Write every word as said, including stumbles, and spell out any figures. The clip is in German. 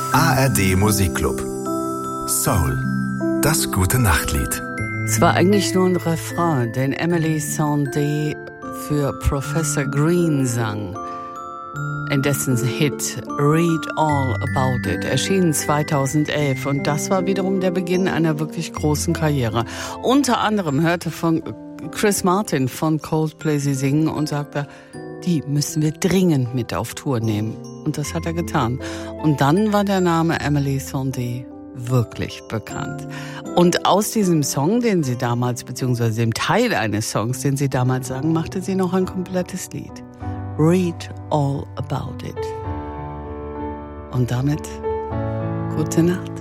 A R D Musikclub. Soul. Das gute Nachtlied. Es war eigentlich nur ein Refrain, den Emily Sandé für Professor Green sang. In dessen Hit Read All About It erschien zweitausendelf und das war wiederum der Beginn einer wirklich großen Karriere. Unter anderem hörte von Chris Martin von Coldplay sie singen und sagte, die müssen wir dringend mit auf Tour nehmen. Und das hat er getan. Und dann war der Name Emily Sandé wirklich bekannt. Und aus diesem Song, den sie damals, beziehungsweise dem Teil eines Songs, den sie damals sang, machte sie noch ein komplettes Lied. Read All About It. Und damit gute Nacht.